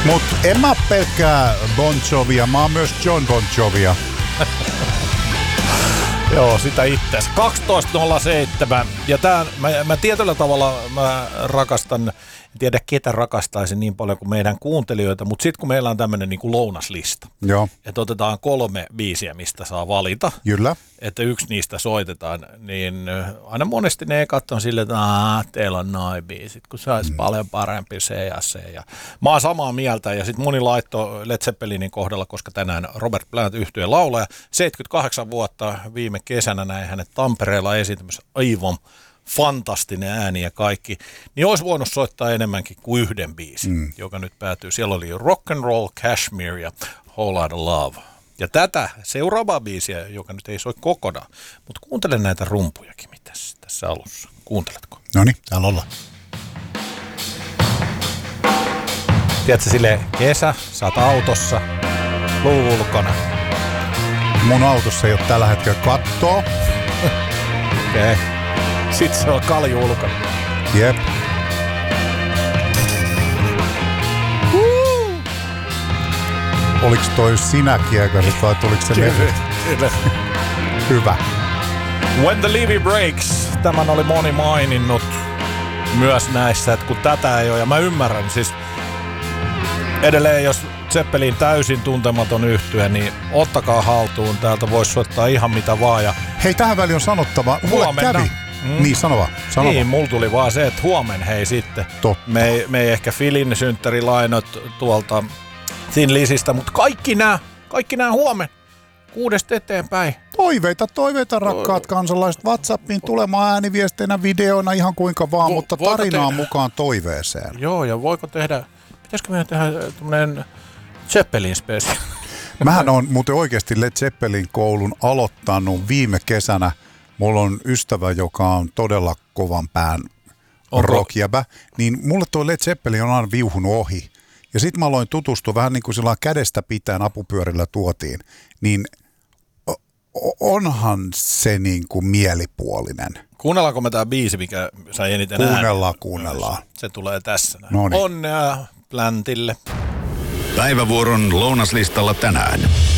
Mutta en mä pelkkää Bon Jovia, mä oon myös John Bon Jovia. Joo, sitä itseäsi. 12.07. Ja mä tietyllä tavalla mä rakastan, en tiedä ketä rakastaisin niin paljon kuin meidän kuuntelijoita, mutta sitten kun meillä on tämmöinen niin kuin lounaslista, Joo. että otetaan 3 biisiä, mistä saa valita, Kyllä. että yksi niistä soitetaan, niin aina monesti ne katsoo silleen, että teillä on noin biisit, kun se olisi paljon parempi se ja se. Ja mä oon samaa mieltä, ja sitten moni laittoi Led Zeppelinin kohdalla, koska tänään Robert Plant -yhtyeen laulaja, 78 vuotta viime kesänä näin hänet Tampereella esiintymässä, aivan fantastinen ääni ja kaikki, niin olisi voinut soittaa enemmänkin kuin yhden biisin, joka nyt päätyy. Siellä oli Rock and Roll, Kashmir ja Whole Lotta Love. Ja tätä seuraavaa biisiä, joka nyt ei soi kokonaan, mutta kuuntele näitä rumpujakin, mitäs tässä alussa. Kuunteletko? Noniin, täällä ollaan. Tiedätkö, silleen kesä, sä oot autossa, luu ulkona. Mun autossa ei ole tällä hetkellä kattoa. Okei. Okay. Sitten se on kalju ulkona. Jep. Oliks toi sinä kiekasit vai tuliko se levy? Kyllä. Hyvä. When the Levy Breaks. Tämän oli moni maininnut myös näissä, että kun tätä ei ole, ja mä ymmärrän siis edelleen, jos Zeppelin täysin tuntematon yhtye, niin ottakaa haltuun, täältä voisi soittaa ihan mitä vaan. Ja hei, tähän väliin on sanottava, mulle kävi. Niin, sano vaan. Niin, mulla tuli vaan se, että huomen hei sitten. Totta. Me ei ehkä Filin synttärilainot tuolta Thin Lizzystä, mutta kaikki nämä huomen 6 eteenpäin. Toiveita rakkaat kansalaiset. WhatsAppiin tulemaan ääniviesteinä, videoina, ihan kuinka vaan, mutta tarinaan mukaan toiveeseen. Joo, ja pitäisikö meidän tehdä tämmönen Zeppelin special? Mähän on muuten oikeasti Led Zeppelin koulun aloittanut viime kesänä. Mulla on ystävä, joka on todella kovan pään rockjäbä, niin mulle toi Led Zeppelin on aina viuhunut ohi. Ja sit mä aloin tutustua vähän niin kuin sillä kädestä pitäen apupyörillä tuotiin, niin onhan se niin kuin mielipuolinen. Kuunnellaanko me tää biisi, mikä sai eniten ääniä? Kuunnellaan. Se tulee tässä. Noniin. Onnea Plantille. Päivävuoron lounaslistalla tänään.